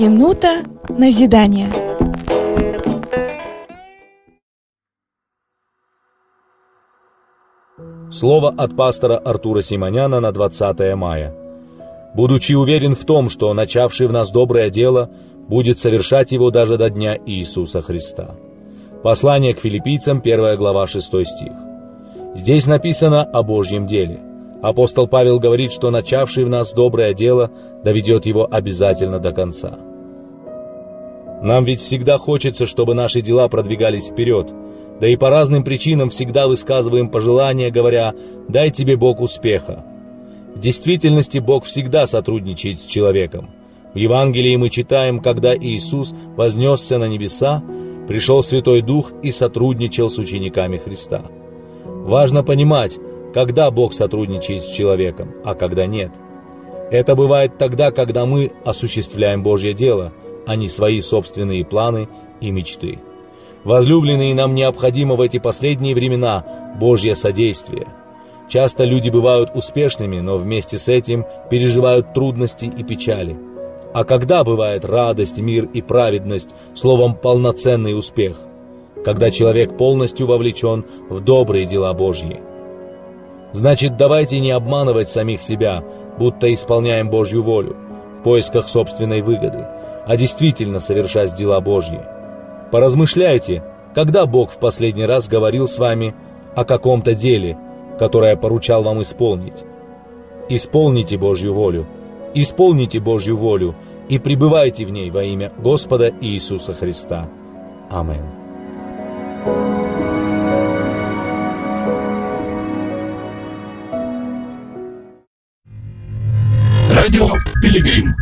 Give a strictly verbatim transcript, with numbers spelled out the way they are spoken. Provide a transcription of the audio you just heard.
Минута назидания. Слово от пастора Артура Симоняна на двадцатое мая. «Будучи уверен в том, что начавший в нас доброе дело будет совершать его даже до дня Иисуса Христа». Послание к филиппийцам, первая глава, шестой стих. Здесь написано о Божьем деле. Апостол Павел говорит, что начавший в нас доброе дело доведет его обязательно до конца. Нам ведь всегда хочется, чтобы наши дела продвигались вперед, да и по разным причинам всегда высказываем пожелания, говоря: «Дай тебе Бог успеха». В действительности Бог всегда сотрудничает с человеком. В Евангелии мы читаем, когда Иисус вознесся на небеса, пришел Святой Дух и сотрудничал с учениками Христа. Важно понимать, когда Бог сотрудничает с человеком, а когда нет. Это бывает тогда, когда мы осуществляем Божье дело, а не свои собственные планы и мечты. Возлюбленные, нам необходимо в эти последние времена Божье содействие. Часто люди бывают успешными, но вместе с этим переживают трудности и печали. А когда бывает радость, мир и праведность, словом, полноценный успех? Когда человек полностью вовлечен в добрые дела Божьи. Значит, давайте не обманывать самих себя, будто исполняем Божью волю, в поисках собственной выгоды, а действительно совершать дела Божьи. Поразмышляйте, когда Бог в последний раз говорил с вами о каком-то деле, которое поручал вам исполнить. Исполните Божью волю, исполните Божью волю и пребывайте в ней во имя Господа Иисуса Христа. Аминь. Радио Пилигрим.